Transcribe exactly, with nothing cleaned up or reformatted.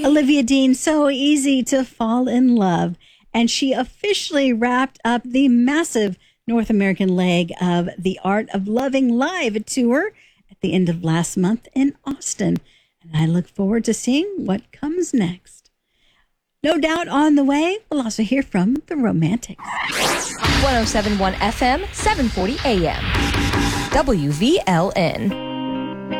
Olivia Dean, so easy to fall in love. And she officially wrapped up the massive North American leg of the Art of Loving Live tour at the end of last month in Austin. And I look forward to seeing what comes next. No Doubt on the way. We'll also hear from the Romantics. one oh seven point one F M, seven forty A M. W V L N.